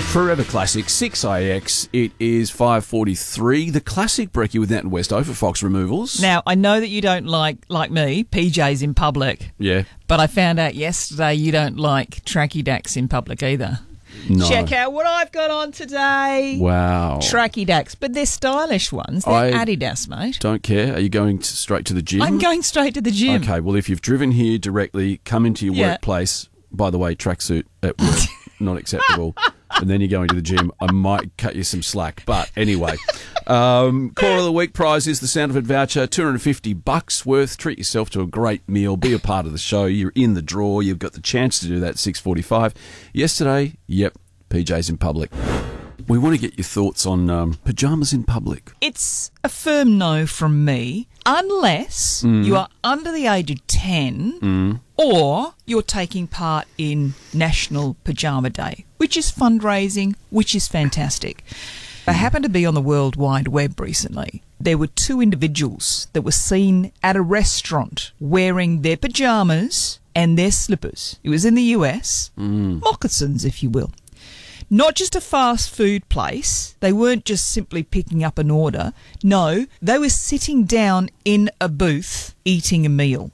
Forever Classic, 6AX. It is 5:43. The classic brekkie with Nat and Westo for Fox Removals. Now, I know that you don't like me, PJs in public. Yeah. But I found out yesterday you don't like tracky dacks in public either. No. Check out what I've got on today. Wow. Tracky dacks, but they're stylish ones. They're Adidas, mate. Don't care. Are you going straight to the gym? I'm going straight to the gym. Okay, well, if you've driven here directly, come into your workplace. By the way, tracksuit at work, not acceptable. And then you're going to the gym, I might cut you some slack. But anyway, Core of the Week prize is the Sound of It voucher, $250 worth. Treat yourself to a great meal. Be a part of the show. You're in the draw. You've got the chance to do that at 6:45. Yesterday, PJs in public. We want to get your thoughts on pyjamas in public. It's a firm no from me, unless you are under the age of 10 or you're taking part in National Pyjama Day, which is fundraising, which is fantastic. I happened to be on the World Wide Web recently. There were two individuals that were seen at a restaurant wearing their pyjamas and their slippers. It was in the US, moccasins, if you will. Not just a fast food place. They weren't just simply picking up an order. No, they were sitting down in a booth eating a meal.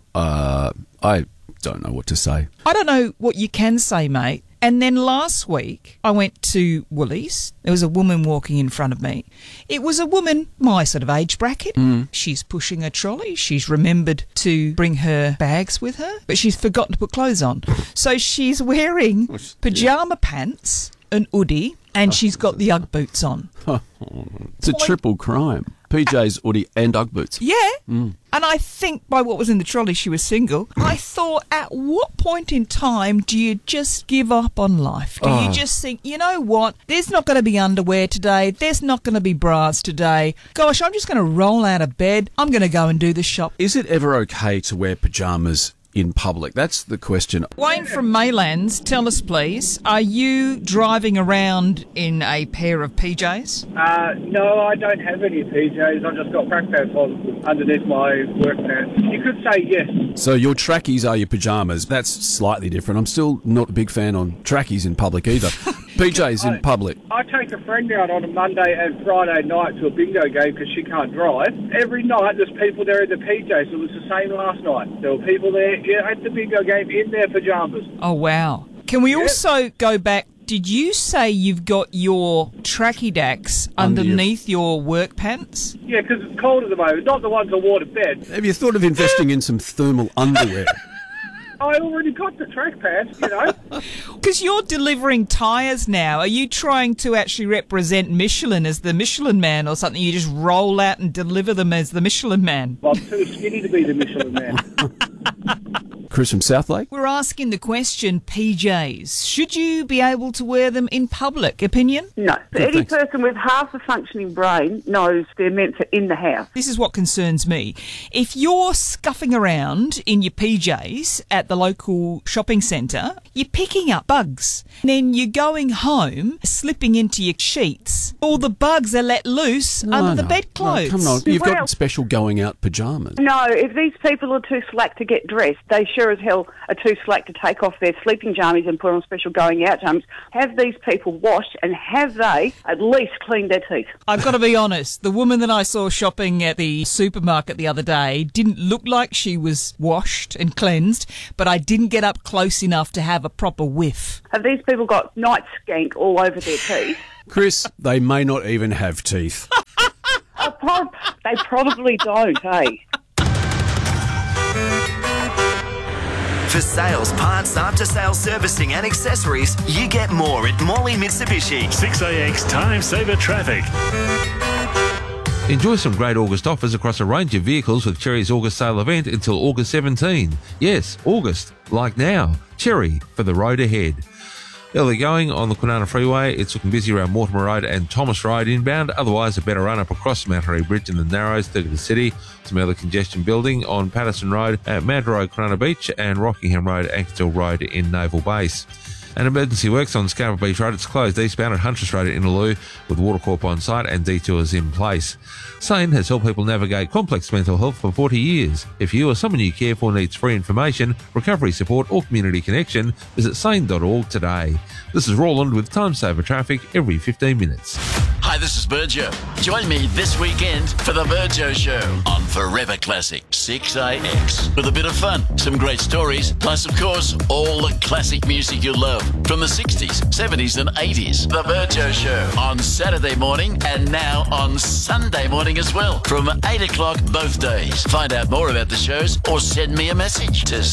I don't know what to say. I don't know what you can say, mate. And then last week, I went to Woolies. There was a woman walking in front of me. It was a woman, my sort of age bracket. She's pushing a trolley. She's remembered to bring her bags with her, but she's forgotten to put clothes on. So she's wearing pyjama pants, an hoodie, and she's got the Ugg boots on. It's a triple crime. PJs, hoodie and Ugg boots. Yeah. And I think by what was in the trolley, she was single. I thought, at what point in time do you just give up on life? Do you just think, you know what, there's not going to be underwear today, there's not going to be bras today. Gosh, I'm just going to roll out of bed. I'm going to go and do the shop. Is it ever okay to wear pyjamas in public? That's the question. Wayne from Maylands, tell us please, are you driving around in a pair of PJs? No, I don't have any PJs. I've just got crack pants on underneath my work pants. You could say yes. So your trackies are your pyjamas. That's slightly different. I'm still not a big fan on trackies in public either. PJs in public. I take a friend out on a Monday and Friday night to a bingo game because she can't drive. Every night there's people there in the PJs. It was the same last night. There were people there at the bingo game in their pyjamas. Oh, wow. Can we also go back? Did you say you've got your tracky dacks underneath your work pants? Yeah, because it's cold at the moment. Not the ones I wore to bed. Have you thought of investing in some thermal underwear? I already got the track pants, you know. Because you're delivering tyres now. Are you trying to actually represent Michelin as the Michelin Man or something? You just roll out and deliver them as the Michelin Man? Well, I'm too skinny to be the Michelin Man. Chris from Southlake? We're asking the question, PJs, should you be able to wear them in public? Opinion? No. Any person with half a functioning brain knows they're meant for in the house. This is what concerns me. If you're scuffing around in your PJs at the local shopping centre, you're picking up bugs. And then you're going home, slipping into your sheets. All the bugs are let loose under the bedclothes. Come on, you've got special going out pyjamas. No, if these people are too slack to get dressed, they sure as hell are too slack to take off their sleeping jammies and put on special going out jammies. Have these people washed and have they at least cleaned their teeth? I've got to be honest, the woman that I saw shopping at the supermarket the other day didn't look like she was washed and cleansed, but I didn't get up close enough to have a proper whiff. Have these people got night skank all over their teeth? Chris, they may not even have teeth. They probably don't, hey? For sales, parts, after-sales servicing and accessories, you get more at Morley Mitsubishi. 6AX Time Saver Traffic. Enjoy some great August offers across a range of vehicles with Cherry's August sale event until August 17. Yes, August, like now. Cherry, for the road ahead. Early going on the Kwinana Freeway, it's looking busy around Mortimer Road and Thomas Road inbound. Otherwise, a better run up across Mount Harry Bridge in the Narrows through to the city. Some other congestion building on Patterson Road at Mad Road, Kwinana Beach, and Rockingham Road, Ankersville Road in Naval Base. And emergency works on Scarborough Beach Road. It's closed eastbound at Huntress Road at Innaloo with Watercorp on site and detours in place. SANE has helped people navigate complex mental health for 40 years. If you or someone you care for needs free information, recovery support or community connection, visit sane.org today. This is Roland with Time Saver Traffic every 15 minutes. Hi, this is Burjo. Join me this weekend for the Burjo Show on Forever Classic 6AX. With a bit of fun, some great stories, plus, of course, all the classic music you love from the 60s, 70s and 80s. The Burjo Show on Saturday morning and now on Sunday morning as well from 8 o'clock both days. Find out more about the shows or send me a message to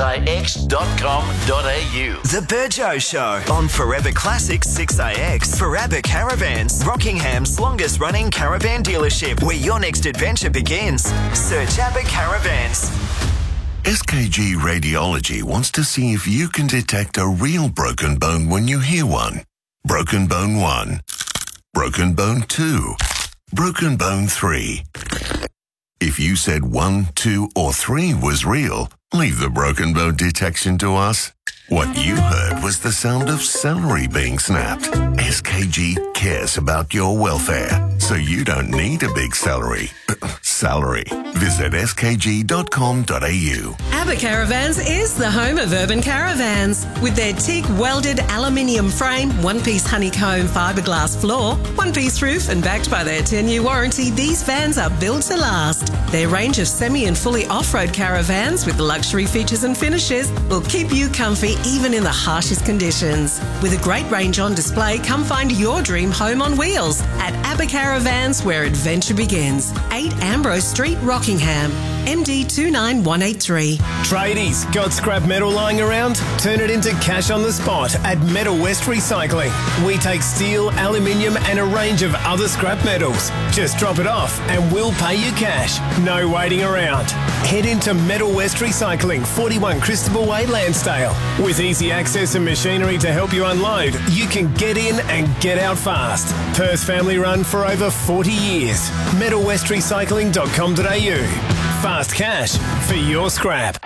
6ix.com.au. The Burjo Show on Forever Classic 6AX for ABBA Caravans, Rockingham's longest running caravan dealership, where your next adventure begins. Search ABBA Caravans. SKG Radiology wants to see if you can detect a real broken bone when you hear one. Broken bone 1. Broken bone 2. Broken bone 3. If you said 1, 2 or 3 was real, leave the broken bone detection to us. What you heard was the sound of celery being snapped. SKG cares about your welfare, so you don't need a big salary. Visit skg.com.au. ABBA Caravans is the home of urban caravans. With their teak welded aluminium frame, one-piece honeycomb fiberglass floor, one-piece roof and backed by their 10-year warranty, these vans are built to last. Their range of semi and fully off-road caravans with luxury features and finishes will keep you comfy even in the harshest conditions. With a great range on display, come find your dream home on wheels at ABBA Caravans, where adventure begins. 8 Ambrose Street, Rockingham, MD 29183. Tradies, got scrap metal lying around? Turn it into cash on the spot at Metal West Recycling. We take steel, aluminium and a range of other scrap metals. Just drop it off and we'll pay you cash. No waiting around. Head into Metal West Recycling, 41 Christabel Way, Lansdale. With easy access and machinery to help you unload, you can get in and get out fast. Perth family run for over 40 years. MetalWestRecycling.com.au. Fast cash for your scrap.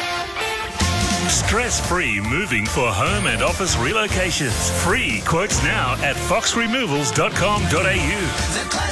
Stress-free moving for home and office relocations. Free quotes now at foxremovals.com.au.